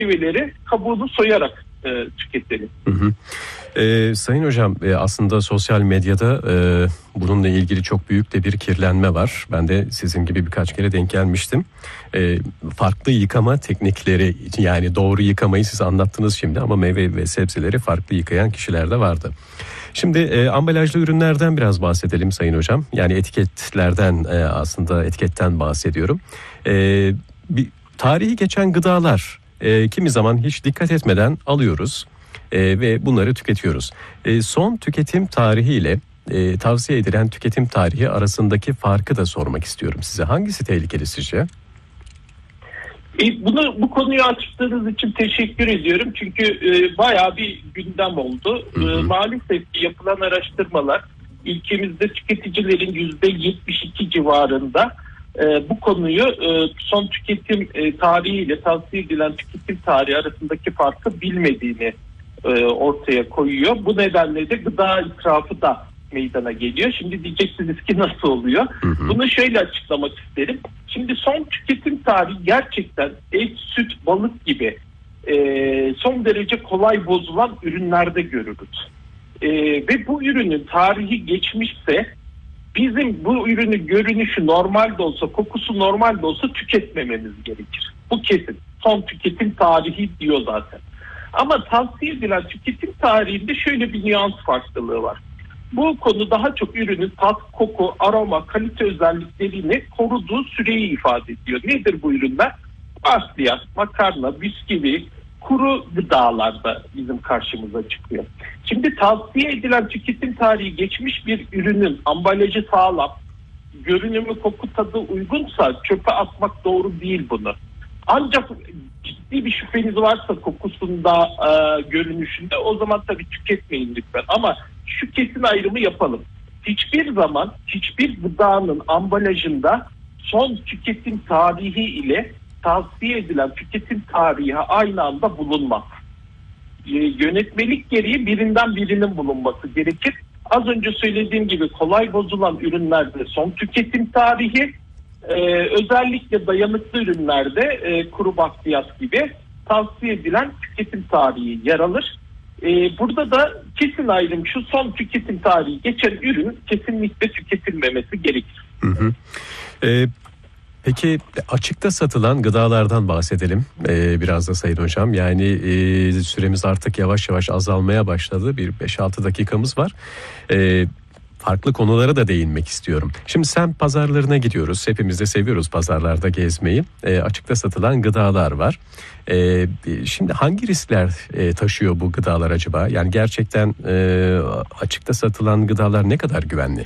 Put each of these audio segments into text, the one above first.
meyveleri kabuğunu soyarak tüketelim. Sayın hocam, aslında sosyal medyada bununla ilgili çok büyük de bir kirlenme var. Ben de sizin gibi birkaç kere denk gelmiştim. Farklı yıkama teknikleri, yani doğru yıkamayı siz anlattınız şimdi ama meyve ve sebzeleri farklı yıkayan kişiler de vardı. Şimdi ambalajlı ürünlerden biraz bahsedelim Sayın hocam. Yani etiketlerden, aslında etiketten bahsediyorum. Bir tarihi geçen gıdalar kimi zaman hiç dikkat etmeden alıyoruz ve bunları tüketiyoruz. Son tüketim tarihi ile tavsiye edilen tüketim tarihi arasındaki farkı da sormak istiyorum size. Hangisi tehlikeli sizce? Bu konuyu açtığınız için teşekkür ediyorum. Çünkü bayağı bir gündem oldu. Maalesef yapılan araştırmalar ülkemizde tüketicilerin %72 civarında bu konuyu son tüketim tarihi ile tavsiye edilen tüketim tarihi arasındaki farkı bilmediğini ortaya koyuyor. Bu nedenle de gıda israfı da meydana geliyor. Şimdi diyeceksiniz ki nasıl oluyor? Bunu şöyle açıklamak isterim. Şimdi son tüketim tarihi gerçekten et, süt, balık gibi son derece kolay bozulan ürünlerde görürüz. Ve bu ürünün tarihi geçmişse bizim bu ürünün görünüşü normal de olsa, kokusu normal de olsa tüketmememiz gerekir. Bu kesin. Son tüketim tarihi diyor zaten. Ama tavsiye edilen tüketim tarihinde şöyle bir nüans farklılığı var. Bu konu daha çok ürünün tat, koku, aroma, kalite özelliklerini koruduğu süreyi ifade ediyor. Nedir bu ürünler? Bakliyat, makarna, bisküvi, kuru gıdalarda bizim karşımıza çıkıyor. Şimdi tavsiye edilen tüketim tarihi geçmiş bir ürünün ambalajı sağlam, görünümü, koku, tadı uygunsa çöpe atmak doğru değil bunu. Ancak ciddi bir şüpheniz varsa kokusunda, görünüşünde, o zaman tabii tüketmeyin lütfen. Ama şu kesin ayrımı yapalım. Hiçbir zaman hiçbir gıdanın ambalajında son tüketim tarihi ile tavsiye edilen tüketim tarihi aynı anda bulunmaz. Yönetmelik gereği birinden birinin bulunması gerekir. Az önce söylediğim gibi kolay bozulan ürünlerde son tüketim tarihi, özellikle dayanıklı ürünlerde kuru bakliyat gibi tavsiye edilen tüketim tarihi yer alır. Burada da kesin ayrım şu: son tüketim tarihi geçen ürün kesinlikle tüketilmemesi gerekir. Peki açıkta satılan gıdalardan bahsedelim biraz da Sayın Hocam. Yani süremiz artık yavaş yavaş azalmaya başladı. Bir 5-6 dakikamız var. Farklı konulara da değinmek istiyorum. Şimdi semt pazarlarına gidiyoruz. Hepimiz de seviyoruz pazarlarda gezmeyi. Açıkta satılan gıdalar var. Şimdi hangi riskler taşıyor bu gıdalar acaba? Yani gerçekten açıkta satılan gıdalar ne kadar güvenli?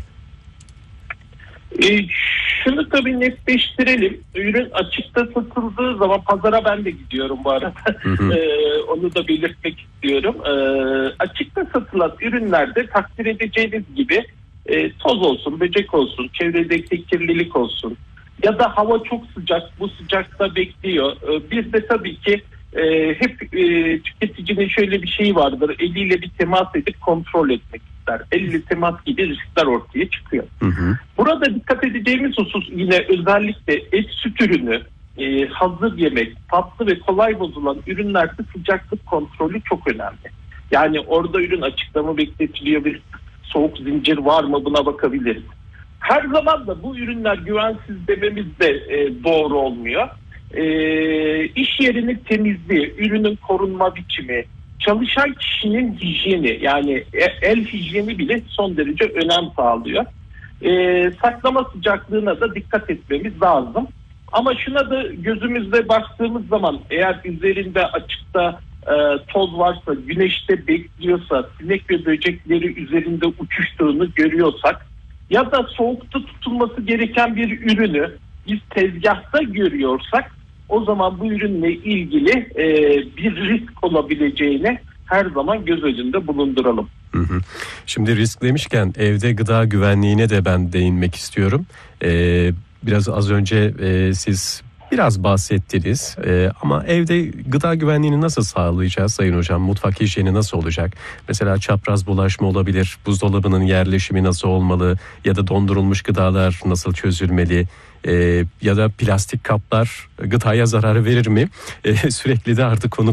Şunu tabii netleştirelim. Ürün açıkta satıldığı zaman, pazara ben de gidiyorum bu arada. Onu da belirtmek istiyorum. Açıkta satılan ürünlerde takdir edeceğiniz gibi toz olsun, böcek olsun, çevredeki kirlilik olsun ya da hava çok sıcak, bu sıcakta bekliyor. Biz de tabii ki hep tüketicinin şöyle bir şeyi vardır: eliyle bir temas edip kontrol etmek ister. Elle temas gibi riskler ortaya çıkıyor. Burada dikkat edeceğimiz husus yine özellikle et, süt ürünü, hazır yemek, tatlı ve kolay bozulan ürünlerde sıcaklık kontrolü çok önemli. Yani orada ürün açıkta mı bekletiliyor, bir soğuk zincir var mı, buna bakabiliriz. Her zaman da bu ürünler güvensiz dememiz de doğru olmuyor. İş yerinin temizliği, ürünün korunma biçimi, çalışan kişinin hijyeni, yani el hijyeni bile son derece önem sağlıyor. Saklama sıcaklığına da dikkat etmemiz lazım. Ama şuna da gözümüzle baktığımız zaman, eğer üzerinde açıkta toz varsa, güneşte bekliyorsa, sinek ve böcekleri üzerinde uçuştuğunu görüyorsak ya da soğukta tutulması gereken bir ürünü biz tezgahta görüyorsak, o zaman bu ürünle ilgili bir risk olabileceğini her zaman göz önünde bulunduralım. Şimdi risk demişken evde gıda güvenliğine de ben değinmek istiyorum. Biraz az önce siz Biraz bahsettiniz ama evde gıda güvenliğini nasıl sağlayacağız Sayın Hocam? Mutfak hijyeni nasıl olacak? Mesela çapraz bulaşma olabilir, buzdolabının yerleşimi nasıl olmalı ya da dondurulmuş gıdalar nasıl çözülmeli? Ya da plastik kaplar gıdaya zarar verir mi? Sürekli de artık konu